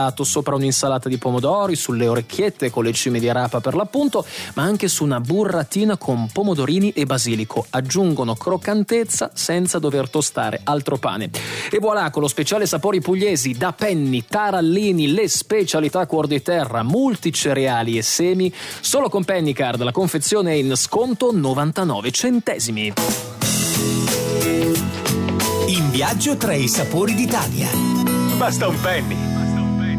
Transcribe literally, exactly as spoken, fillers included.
sopra un'insalata di pomodori, sulle orecchiette con le cime di rapa per l'appunto, ma anche su una burratina con pomodorini e basilico. Aggiungono croccantezza senza dover tostare altro pane. E voilà, con lo speciale sapori pugliesi da Penny, tarallini, le specialità cuor di terra, multicereali e semi, solo con Pennycard la confezione è in sconto novantanove centesimi. In viaggio tra i sapori d'Italia. Basta un penny.